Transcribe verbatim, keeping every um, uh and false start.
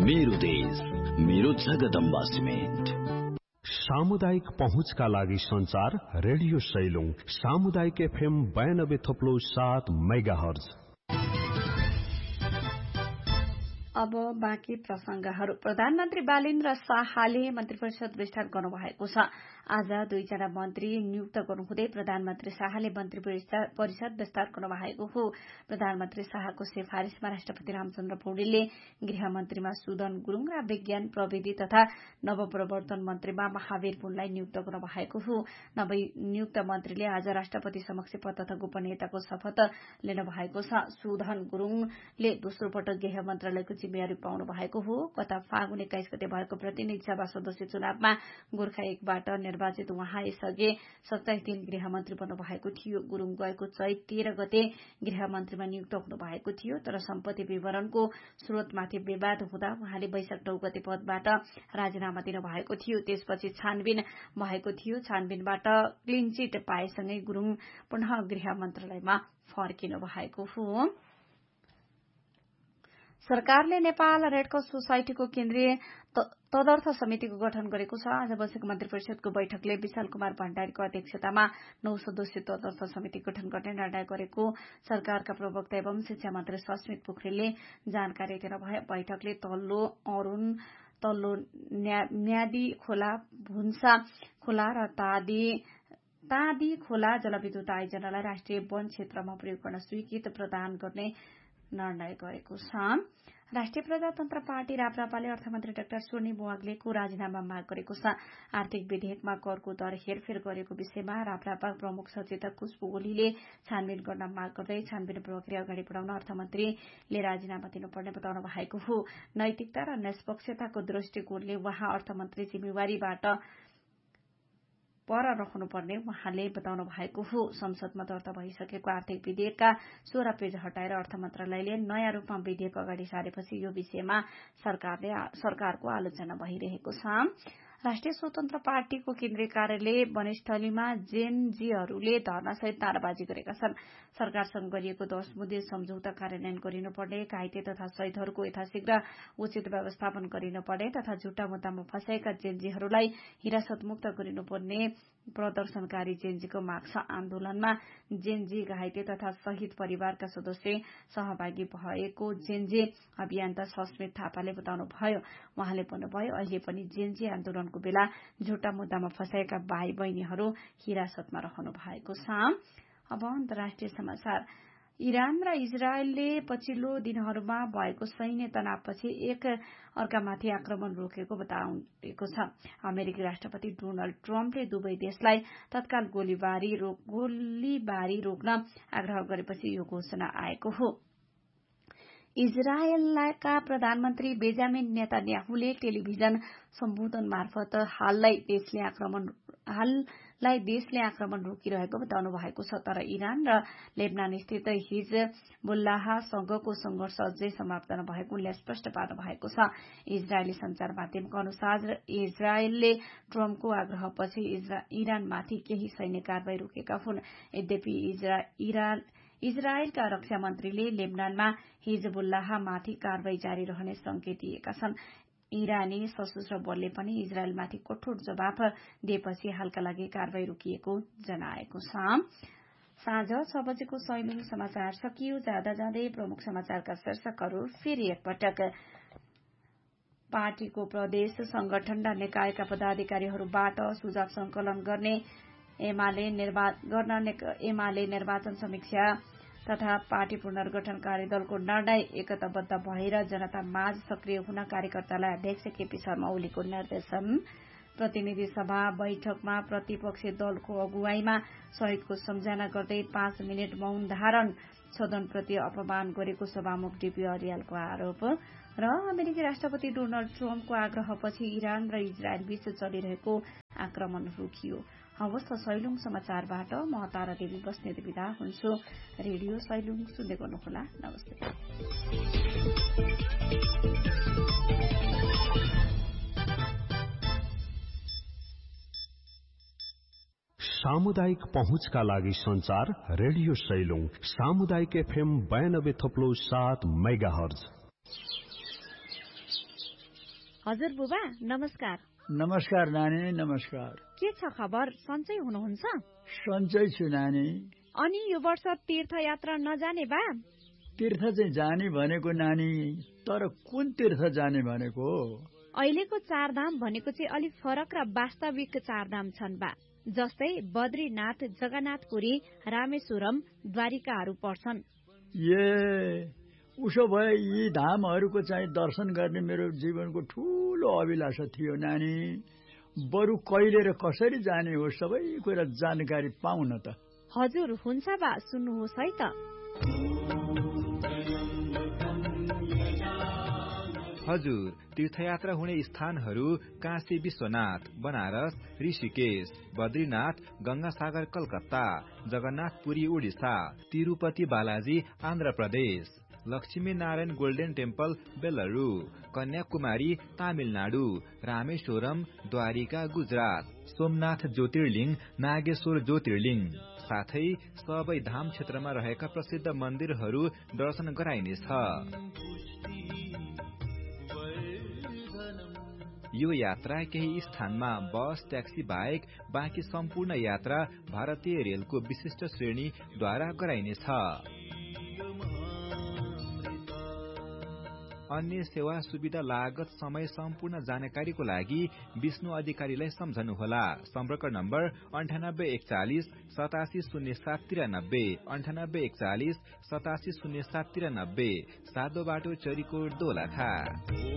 मेरो देश, मेरो जगदम्बा सिमेन्ट। सामुदायिक पहुँचका लागि संचार रेडियो सैलुङ सामुदायिक एफएम बयानब्बे थप्लो सात मेगा हर्ज। अब बाँकी प्रसंगहरू। प्रधानमन्त्री बालेन्द्र शाहले मन्त्री परिषद विस्तार गर्नुभएको छ। आज दुईजना मन्त्री नियुक्त गर्नुहुँदै प्रधानमन्त्री शाहले मन्त्री परिषद विस्तार गर्नुभएको हो। प्रधानमन्त्री शाहको सिफारिशमा राष्ट्रपति रामचन्द्र पौडेलले गृहमन्त्रीमा सुदन गुरूङ र विज्ञान प्रविधि तथा नवप्रवर्तन मन्त्रीमा महावीर पुनलाई नियुक्त गर्नुभएको हो। नवनियुक्त मन्त्रीले आज राष्ट्रपति समक्ष पद तथा गोपनीयताको शपथ लिनु भएको छ। सुदन गुरूङले दोस्रो पटक गृह मन्त्रालयको जिम्मेवारी पाउनु भएको हो। गत फागुन एक्काइस गते भएको प्रतिनिधि सभा सदस्य चुनावमा गोर्खा एकबाट निर्वाचित उहाँ यसअघि सत्ताइस दिन गृहमन्त्री बन्नु भएको थियो। गुरूङ गएको चैत तेह्र गते गृहमन्त्रीमा नियुक्त हुनु भएको थियो, तर सम्पत्ति विवरणको स्रोतमाथि विवाद हुँदा उहाँले वैशाख नौ गते पदबाट राजीनामा दिनु भएको थियो। त्यसपछि छानबिन भएको थियो। छानबिनबाट क्लिन चिट पाएसँगै गुरूङ पुनः गृह मन्त्रालयमा फर्किनु भएको हो। सरकारले नेपाल रेडक्रस सोसाइटीको केन्द्रीय तदर्थ समितिको गठन गरेको छ। आज बसेको मन्त्री परिषदको बैठकले विशाल कुमार भण्डारीको अध्यक्षतामा नौ सदस्यीय तदर्थ समिति गठन गर्ने निर्णय गरेको सरकारका प्रवक्ता एवं शिक्षा मन्त्री सस्मित पोखरेलले जानकारी दिनुभयो। बैठकले तल्लो अरूण, तल्लो न्यादी खोला, भुन्सा खोला र तादी तादी खोला जलविद्युत आयोजनालाई राष्ट्रिय वन क्षेत्रमा प्रयोग गर्न स्वीकृति प्रदान गर्ने निर्णय गरेको छ। राष्ट्रिय प्रजातन्त्र पार्टी राप्रपाले अर्थमन्त्री डाक्टर सोनी बुवाग्लेको राजीनामा माग गरेको छ। आर्थिक विधेयकमा करको दर हेरफेर गरेको विषयमा राप्रपा प्रमुख सचेतक खुशबु ओलीले छानबिन गर्न माग गर्दै छानबिन प्रक्रिया अगाडि बढाउन अर्थमन्त्रीले राजीनामा दिनुपर्ने बताउनु भएको हो। नैतिकता र निष्पक्षताको दृष्टिकोणले उहाँ अर्थमन्त्री जिम्मेवारीबाट पर रहनुपर्ने उहाँले बताउनु भएको हो। संसदमा दर्ता भइसकेको आर्थिक विधेयकका सोह्र पेज हटाएर अर्थ मन्त्रालयले नयाँ रूपमा विधेयक अगाडि सारेपछि यो विषयमा सरकारले सरकारको आलोचना भइरहेको छ। राष्ट्रिय स्वतन्त्र पार्टीको केन्द्रीय कार्यालय वनस्थलीमा जेनजीहरूले धरनासहित नाराबाजी गरेका छन्। सरकारसँग गरिएको दश बुँदे सम्झौता कार्यान्वयन गरिनुपर्ने, घाइते तथा शहीदहरूको यथाशीघ्र उचित व्यवस्थापन गरिनुपर्ने तथा झुटा मुद्दामा फँसाएका जेनजीहरूलाई हिरासतमुक्त गरिनुपर्ने प्रदर्शनकारी जेनजीको माग छ। आन्दोलनमा जेनजी, घाइते तथा शहीद परिवारका सदस्य सहभागी भएको जेनजी अभियन्ता सस्मित थापाले बताउनुभयो। उहाँले भन्नुभयो, अहिले पनि जेनजी आन्दोलनको बेला झुटा मुद्दामा फँसाएका भाइ बहिनीहरू हिरासतमा रहनु भएको छ। अब अन्तर्राष्ट्रिय समाचार। इरान र इजरायलले पछिल्लो दिनहरूमा भएको सैन्य तनावपछि एक अर्कामाथि आक्रमण रोकेको बताएको छ। अमेरिकी राष्ट्रपति डोनाल्ड ट्रम्पले दुवै देशलाई तत्काल गोलीबारी गोलीबारी रोक्न आग्रह गरेपछि यो घोषणा आएको हो। इजरायलका प्रधानमन्त्री बेन्जामिन नेतान्याहुले टेलिभिजन सम्बोधन मार्फत हाललाई देशले आक्रमण हाललाई देशले आक्रमण रोकिरहेको बताउनु भएको छ। तर इरान र लेबनान स्थित हिजबुल्लाहसँगको संघर्ष अझै समाप्त नभएको उनले स्पष्ट पार्नु भएको छ। इजरायली संचार माध्यमको अनुसार इजरायलले ट्रम्पको आग्रहपछि इरानमाथि केही सैन्य कारवाही रोकेका हुन्। यद्यपि इजरायल इजरायलका रक्षा मन्त्रीले लेबनानमा हिजबुल्लाहमाथि कारवाही जारी रहने संकेत दिएका छन्। इरानी सशस्त्र बलले पनि इजरायलमाथि कठोर जवाफ दिएपछि हालका लागि कारवाही रोकिएको जनाएको छ। साँझ छ बजेको सैलुङ समाचार सकियो। जाँदा जाँदै प्रमुख समाचारका शीर्षकहरू फेरि एकपटक। पार्टीको प्रदेश संगठन र निकायका पदाधिकारीहरूबाट सुझाव संकलन गर्ने एमाले गर्न एमाले निर्वाचन समीक्षा तथा पार्टी पुनर्गठन कार्यदलको निर्णय। एकताबद्ध भएर जनता माझ सक्रिय हुन कार्यकर्तालाई अध्यक्ष केपी शर्मा ओलीको निर्देशन। प्रतिनिधि सभा बैठकमा प्रतिपक्षी दलको अगुवाईमा शहीदको सम्झना गर्दै पाँच मिनट मौन धारण। सदनप्रति अपमान गरेको सभामुख डीपी अर्यालको आरोप। र अमेरिकी राष्ट्रपति डोनाल्ड ट्रम्पको आग्रहपछि इरान र इजरायल बीच चलिरहेको आक्रमण रोकियो। हवस् त सैलुङ समाचारबाट म तारा देवी बस्नेत बिदा हुन्छु। रेडियो सैलुङ सुन्दै गर्नुहोला। नमस्ते। सामुदायिक पहुँचका लागि संचार रेडियो सैलुङ सामुदायिक एफएम बयानब्बे थप्लो सात मेगा हर्ज। हजुर बुबा नमस्कार। नमस्कार नानी, नमस्कार। के छ खबर? सन्चै हुनुहुन्छ? सन्चै छु नानी। अनि यो वर्ष तीर्थयात्रा नजाने बा? तीर्थ चाहिँ जाने भनेको नानी, तर कुन तीर्थ जाने भनेको? अहिलेको चारधाम भनेको चाहिँ अलिक फरक र वास्तविक चारधाम छन् बा, जस्तै बद्रीनाथ, जगन्नाथपुरी, रामेश्वरम, द्वारिकाहरू पर्छन्। ए उसो भए यी धामहरूको चाहिँ दर्शन गर्ने मेरो जीवनको ठूलो अभिलाषा थियो नानी। बरु कहिले र कसरी जाने हो सबै कुरा जानकारी पाउन त। हजुर हुन्छ बा, सुन्नुहोस् है त। हजुर, तीर्थयात्रा हुने स्थानहरू काशी विश्वनाथ, बनारस, ऋषिकेश, बद्रीनाथ, गंगासागर कलकत्ता, जगन्नाथपुरी उडिसा, तिरुपति बालाजी आन्ध्र प्रदेश, लक्ष्मी नारायण गोल्डन टेम्पल बेलुरू, कन्याकुमारी तामिलनाडु, रामेश्वरम द्वारिका गुजरात, सोमनाथ ज्योतिर्लिङ, नागेश्वर ज्योतिर्लिङ, साथै सबै धाम क्षेत्रमा रहेका प्रसिद्ध मन्दिरहरू दर्शन गराइनेछ। यो यात्रा केही स्थानमा बस, ट्याक्सी बाहेक बाँकी सम्पूर्ण यात्रा भारतीय रेलको विशिष्ट श्रेणीद्वारा गराइनेछ। अन्य सेवा सुविधा लागत समय सम्पूर्ण जानकारीको लागि विष्णु अधिकारीलाई सम्झनुहोला। सम्पर्क नम्बर अन्ठानब्बे एकचालिस सतासी शून्य सात त्रियानब्बे, अन्ठानब्बे एकचालिस सतासी शून्य सात त्रियानब्बे, सादो बाटो चरीकोट दोलखा।